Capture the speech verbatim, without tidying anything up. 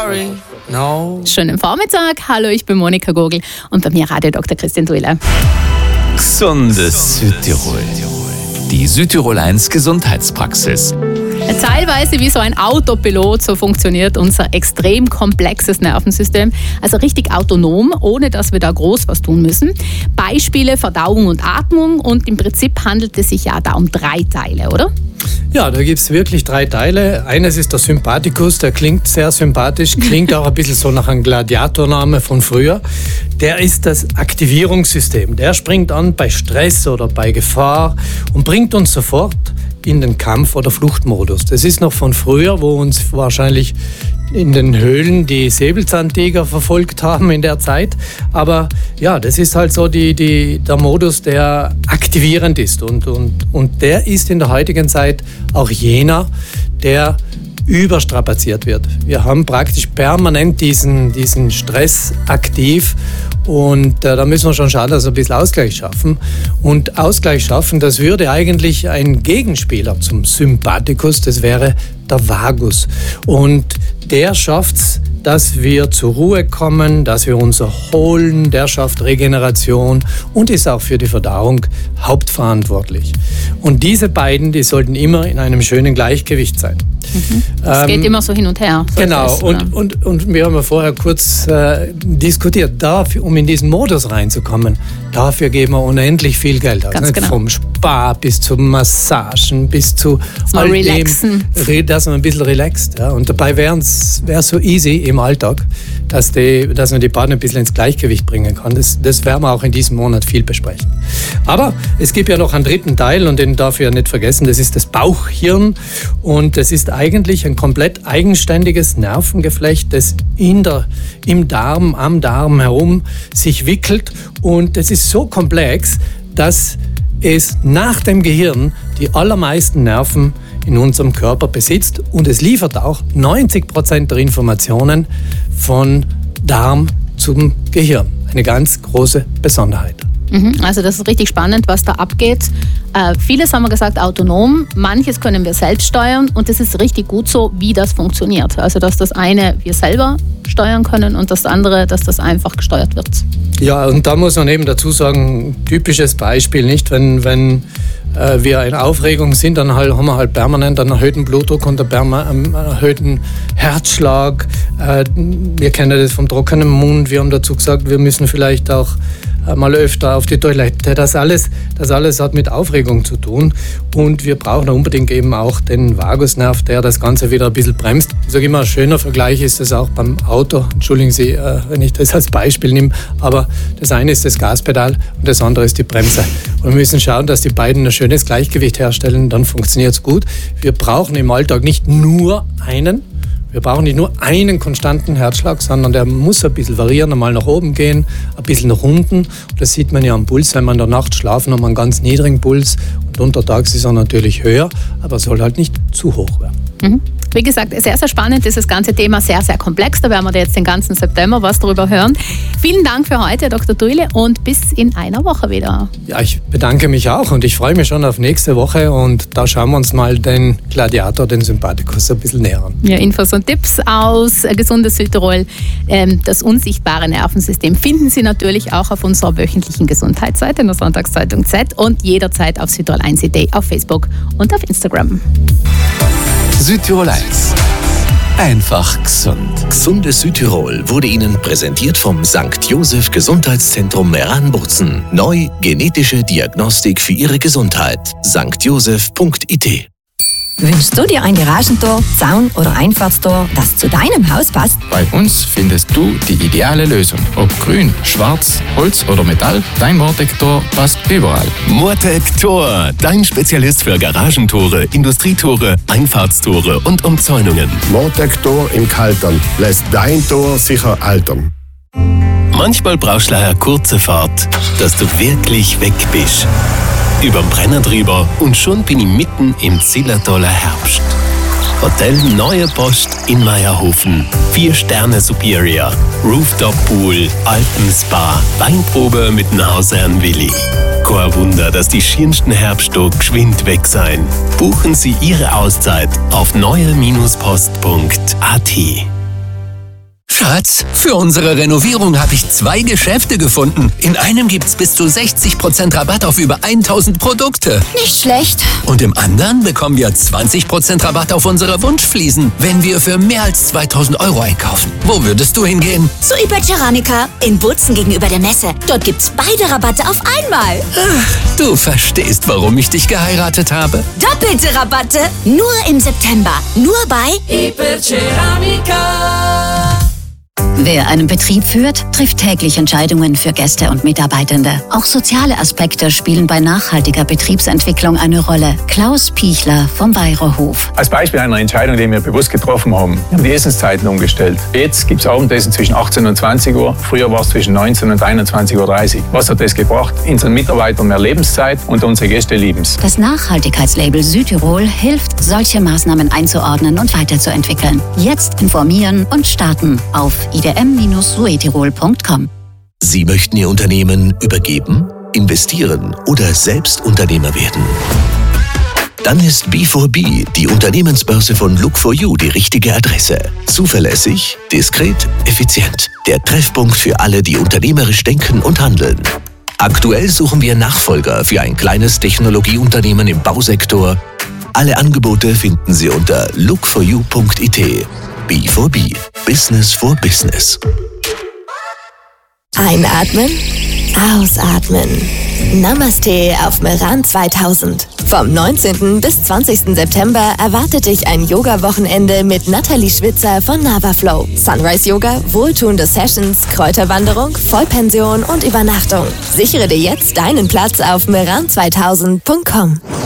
sorry, no. Schönen Vormittag, hallo, ich bin Monika Gogel und bei mir Radio Doktor Christian Duiller. Gesundes Südtirol. Die Südtirol eins Gesundheitspraxis. Teilweise wie so ein Autopilot, so funktioniert unser extrem komplexes Nervensystem. Also richtig autonom, ohne dass wir da groß was tun müssen. Beispiele Verdauung und Atmung und im Prinzip handelt es sich ja da um drei Teile, oder? Ja, da gibt es wirklich drei Teile. Eines ist der Sympathikus, der klingt sehr sympathisch, klingt auch ein bisschen so nach einem Gladiatorname von früher. Der ist das Aktivierungssystem. Der springt an bei Stress oder bei Gefahr und bringt uns sofort in den Kampf- oder Fluchtmodus. Das ist noch von früher, wo uns wahrscheinlich in den Höhlen die Säbelzahntiger verfolgt haben in der Zeit. Aber ja, das ist halt so die, die, der Modus, der aktivierend ist. Und, und, und der ist in der heutigen Zeit auch jener, der überstrapaziert wird. Wir haben praktisch permanent diesen, diesen Stress aktiv und äh, da müssen wir schon schauen, dass wir ein bisschen Ausgleich schaffen. Und Ausgleich schaffen, das würde eigentlich ein Gegenspieler zum Sympathikus, das wäre der Vagus. Und der schafft es, dass wir zur Ruhe kommen, dass wir uns erholen, der schafft Regeneration und ist auch für die Verdauung hauptverantwortlich. Und diese beiden, die sollten immer in einem schönen Gleichgewicht sein. Mhm. Es ähm, geht immer so hin und her. So genau, es, und, und, und wir haben ja vorher kurz äh, diskutiert, dafür, um in diesen Modus reinzukommen, dafür geben wir unendlich viel Geld aus. Ganz genau. Vom Spa bis zu Massagen, bis zu all relaxen. Dem, dass man ein bisschen relaxt. Ja. Und dabei wäre es so easy im Alltag, dass, die, dass man die Partner ein bisschen ins Gleichgewicht bringen kann. Das, das werden wir auch in diesem Monat viel besprechen. Aber es gibt ja noch einen dritten Teil und den darf ich ja nicht vergessen, das ist das Bauchhirn. Und das ist eigentlich ein komplett eigenständiges Nervengeflecht, das in der, im Darm, am Darm herum sich wickelt. Und das ist so komplex, dass es nach dem Gehirn die allermeisten Nerven in unserem Körper besitzt und es liefert auch neunzig Prozent der Informationen von Darm zum Gehirn. Eine ganz große Besonderheit. Also das ist richtig spannend, was da abgeht. Äh, vieles haben wir gesagt autonom, manches können wir selbst steuern und es ist richtig gut so, wie das funktioniert. Also dass das eine wir selber steuern können und das andere, dass das einfach gesteuert wird. Ja, und da muss man eben dazu sagen, typisches Beispiel, nicht, wenn, wenn äh, wir in Aufregung sind, dann halt, haben wir halt permanent einen erhöhten Blutdruck und einen erhöhten Herzschlag. Äh, wir kennen das vom trockenen Mund, wir haben dazu gesagt, wir müssen vielleicht auch mal öfter auf die Toilette. Das alles, das alles hat mit Aufregung zu tun und wir brauchen unbedingt eben auch den Vagusnerv, der das Ganze wieder ein bisschen bremst. Ich sage immer, ein schöner Vergleich ist es auch beim Auto. Entschuldigen Sie, wenn ich das als Beispiel nehme, aber das eine ist das Gaspedal und das andere ist die Bremse. Und wir müssen schauen, dass die beiden ein schönes Gleichgewicht herstellen, dann funktioniert es gut. Wir brauchen im Alltag nicht nur einen, Wir brauchen nicht nur einen konstanten Herzschlag, sondern der muss ein bisschen variieren, einmal nach oben gehen, ein bisschen nach unten. Das sieht man ja am Puls, wenn man in der Nacht schlafen, hat man einen ganz niedrigen Puls und untertags ist er natürlich höher, aber soll halt nicht zu hoch werden. Mhm. Wie gesagt, sehr, sehr spannend ist das ganze Thema, sehr, sehr komplex. Da werden wir jetzt den ganzen September was darüber hören. Vielen Dank für heute, Herr Doktor Duiller, und bis in einer Woche wieder. Ja, ich bedanke mich auch und ich freue mich schon auf nächste Woche und da schauen wir uns mal den Gladiator, den Sympathikus, ein bisschen näher an. Ja, Infos und Tipps aus Gesundes Südtirol, ähm, das unsichtbare Nervensystem, finden Sie natürlich auch auf unserer wöchentlichen Gesundheitsseite in der Sonntagszeitung Z und jederzeit auf Südtirol eins Punkt de, auf Facebook und auf Instagram. Südtirol eins. Einfach gesund. Gesundes Südtirol wurde Ihnen präsentiert vom Sankt Joseph Gesundheitszentrum Meranburzen. Neu genetische Diagnostik für Ihre Gesundheit. sankt joseph punkt i t. Wünschst du dir ein Garagentor, Zaun oder Einfahrtstor, das zu deinem Haus passt? Bei uns findest du die ideale Lösung. Ob grün, schwarz, Holz oder Metall, dein Mortec-Tor passt überall. Mortec-Tor, dein Spezialist für Garagentore, Industrietore, Einfahrtstore und Umzäunungen. Mortec-Tor im Kaltern lässt dein Tor sicher altern. Manchmal brauchst du eine kurze Fahrt, dass du wirklich weg bist. Überm Brenner drüber und schon bin ich mitten im Zillertaler Herbst. Hotel Neue Post in Meierhofen. Vier Sterne Superior. Rooftop Pool, Alpenspa, Weinprobe mit dem Hausherrn Willi. Kein Wunder, dass die schönsten Herbsttage geschwind weg sein. Buchen Sie Ihre Auszeit auf neue Post punkt a t. Schatz, für unsere Renovierung habe ich zwei Geschäfte gefunden. In einem gibt's bis zu sechzig Prozent Rabatt auf über tausend Produkte. Nicht schlecht. Und im anderen bekommen wir zwanzig Prozent Rabatt auf unsere Wunschfliesen, wenn wir für mehr als zweitausend Euro einkaufen. Wo würdest du hingehen? Zu Ibercerámica in Bozen gegenüber der Messe. Dort gibt's beide Rabatte auf einmal. Ach, du verstehst, warum ich dich geheiratet habe. Doppelte Rabatte nur im September. Nur bei Ibercerámica. Wer einen Betrieb führt, trifft täglich Entscheidungen für Gäste und Mitarbeitende. Auch soziale Aspekte spielen bei nachhaltiger Betriebsentwicklung eine Rolle. Klaus Pichler vom Weyrerhof. Als Beispiel einer Entscheidung, die wir bewusst getroffen haben. Wir haben die Essenszeiten umgestellt. Jetzt gibt es Abendessen zwischen achtzehn und zwanzig Uhr. Früher war es zwischen neunzehn und einundzwanzig Uhr dreißig. Was hat das gebracht? Unseren Mitarbeitern mehr Lebenszeit und unsere Gäste lieben es. Das Nachhaltigkeitslabel Südtirol hilft, solche Maßnahmen einzuordnen und weiterzuentwickeln. Jetzt informieren und starten auf i d m Bindestrich suetirol punkt com. Sie möchten Ihr Unternehmen übergeben, investieren oder selbst Unternehmer werden? Dann ist B vier B, die Unternehmensbörse von Look for You, die richtige Adresse. Zuverlässig, diskret, effizient. Der Treffpunkt für alle, die unternehmerisch denken und handeln. Aktuell suchen wir Nachfolger für ein kleines Technologieunternehmen im Bausektor. Alle Angebote finden Sie unter look for you punkt i t. B vier B. Business for Business. Einatmen, ausatmen. Namaste auf Meran zweitausend. Vom neunzehnten bis zwanzigsten September erwartet dich ein Yoga-Wochenende mit Nathalie Schwitzer von Navaflow. Sunrise Yoga, wohltuende Sessions, Kräuterwanderung, Vollpension und Übernachtung. Sichere dir jetzt deinen Platz auf meran zweitausend punkt com.